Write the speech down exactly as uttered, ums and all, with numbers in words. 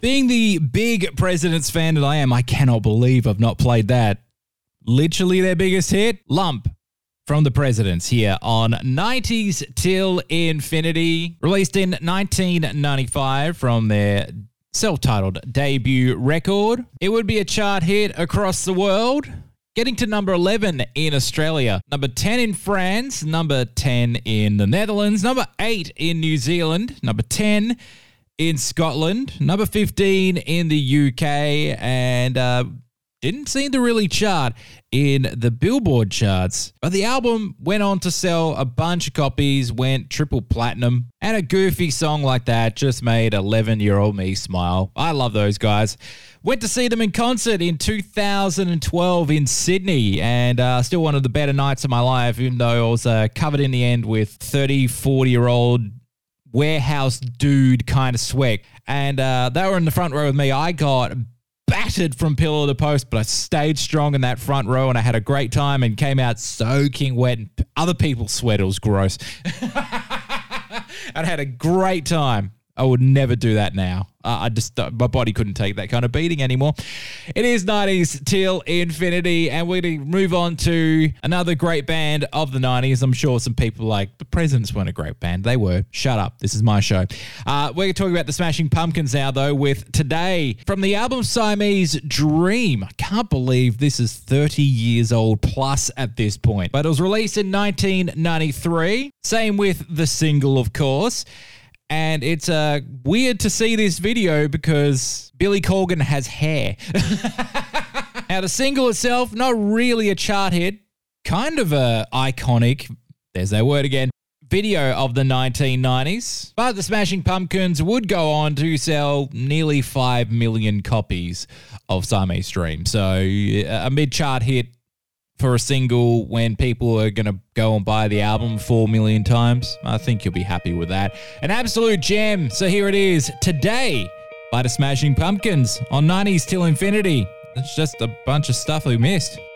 Being the big Presidents fan that I am, I cannot believe I've not played that. Literally their biggest hit, Lump from the Presidents here on nineties Till Infinity. Released in nineteen ninety-five from their self-titled debut record. It would be a chart hit across the world, getting to number eleven in Australia, number ten in France, number ten in the Netherlands, number eight in New Zealand, number ten in Scotland, number fifteen in the U K, and uh, didn't seem to really chart in the Billboard charts. But the album went on to sell a bunch of copies, went triple platinum, and a goofy song like that just made eleven-year-old me smile. I love those guys. Went to see them in concert in two thousand twelve in Sydney, and uh, still one of the better nights of my life, even though I was uh, covered in the end with thirty, forty-year-old warehouse dude kind of sweat. And uh, they were in the front row with me. I got battered from pillar to post, but I stayed strong in that front row, and I had a great time and came out soaking wet, and other people's sweat. It was gross. I had a great time. I would never do that now. Uh, I just, uh, my body couldn't take that kind of beating anymore. It is nineties Till Infinity, and we're going to move on to another great band of the nineties. I'm sure some people are like, the Presidents weren't a great band. They were. Shut up. This is my show. Uh, we're going to talk about the Smashing Pumpkins now, though, with Today from the album Siamese Dream. I can't believe this is thirty years old plus at this point, but it was released in nineteen ninety-three. Same with the single, of course. And it's uh, weird to see this video because Billy Corgan has hair. Now, the single itself, not really a chart hit, kind of a iconic, there's that word again, video of the nineteen nineties. But the Smashing Pumpkins would go on to sell nearly five million copies of Siamese Dream. So a mid-chart hit for a single when people are going to go and buy the album four million times. I think you'll be happy with that. An absolute gem. So here it is, Today by the Smashing Pumpkins on nineties Till Infinity. It's just a bunch of stuff we missed.